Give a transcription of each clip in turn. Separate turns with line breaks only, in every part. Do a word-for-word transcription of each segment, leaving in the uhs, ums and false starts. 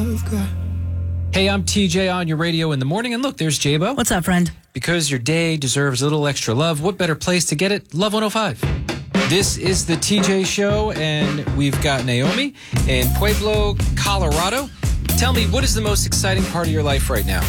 I've got.
Hey, I'm T J on your radio in the morning. And look, there's J-Bo.
What's up, friend?
Because your day deserves a little extra love, what better place to get it? Love one oh five. This is the T J Show, and we've got Naomi in Pueblo, Colorado. Tell me, what is the most exciting part of your life right now?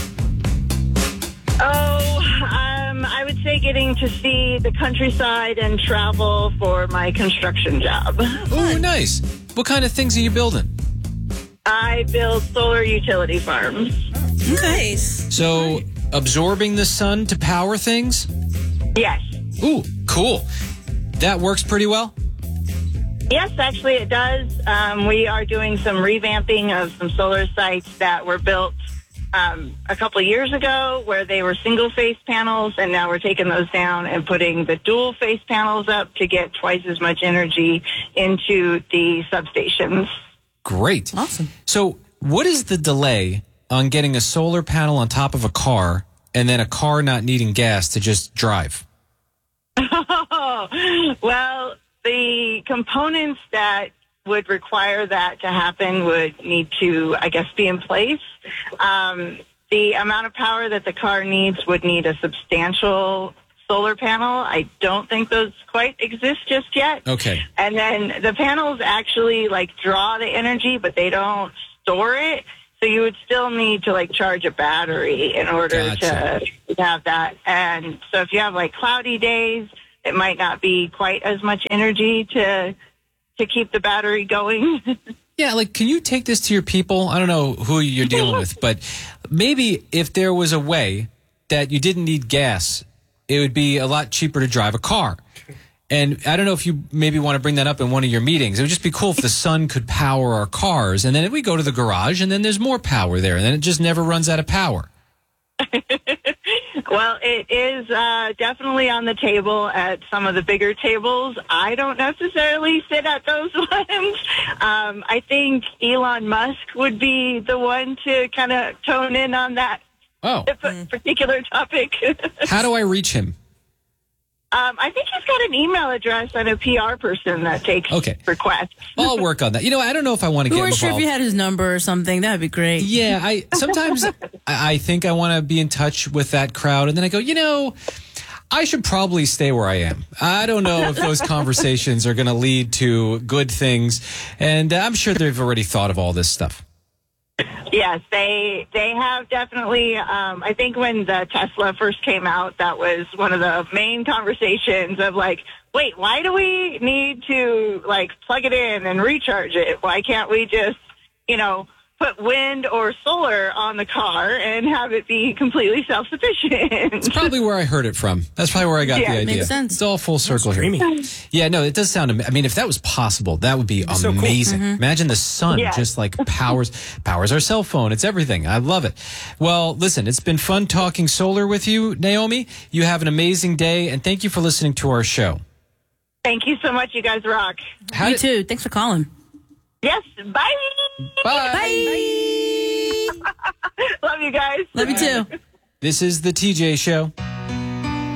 Oh, um, I would say getting to see the countryside and travel for my construction job.
Oh, nice. What kind of things are you building?
I build solar utility farms.
Nice.
So, absorbing the sun to power things?
Yes.
Ooh, cool. That works pretty well?
Yes, actually it does. Um, we are doing some revamping of some solar sites that were built um, a couple of years ago where they were single-phase panels, and now we're taking those down and putting the dual-phase panels up to get twice as much energy into the substations.
Great.
Awesome.
So, what is the delay on getting a solar panel on top of a car and then a car not needing gas to just drive?
Oh, well, the components that would require that to happen would need to, I guess, be in place. Um, the amount of power that the car needs would need a substantial solar panel. I don't think those quite exist just yet.
Okay.
And then the panels actually, like, draw the energy, but they don't store it. So you would still need to, like, charge a battery in order
Gotcha.
to have that. And so if you have, like, cloudy days, it might not be quite as much energy to to keep the battery going.
Yeah, like, can you take this to your people? I don't know who you're dealing with, but maybe if there was a way that you didn't need gas, it would be a lot cheaper to drive a car. And I don't know if you maybe want to bring that up in one of your meetings. It would just be cool if the sun could power our cars, and then we go to the garage, and then there's more power there, and then it just never runs out of power.
Well, it is uh, definitely on the table at some of the bigger tables. I don't necessarily sit at those ones. Um, I think Elon Musk would be the one to kind of tone in on that
Oh.
particular topic.
How do I reach him?
Um, I think he's got an email address and a P R person that takes
Okay.
requests.
I'll work on that. You know, I don't know if I want to
We
get
weren't
involved.
sure if you had his number or something. That'd be great.
Yeah, I sometimes I I think I want to be in touch with that crowd, and then I go, you know, I should probably stay where I am. I don't know if those conversations are going to lead to good things, and uh, I'm sure they've already thought of all this stuff.
Yes, they they have definitely. Um, I think when the Tesla first came out, that was one of the main conversations of like, wait, why do we need to like plug it in and recharge it? Why can't we just, you know, put wind or solar on the car and have it be completely self-sufficient?
It's probably where I heard it from. That's probably where I got
Yeah,
the
it
idea.
makes sense.
It's all full circle here.
Dreamy.
Yeah, no, it does sound. am- I mean, if that was possible, that would be
so cool.
amazing. Imagine the sun
Yeah.
just like powers powers our cell phone. It's everything. I love it. Well, listen, it's been fun talking solar with you, Naomi. You have an amazing day, and thank you for listening to our show.
Thank you so much. You guys rock.
How
You
did-
too. Thanks for calling.
Yes. Bye.
Bye.
Bye.
Love you guys.
Love you too.
This is the T J Show.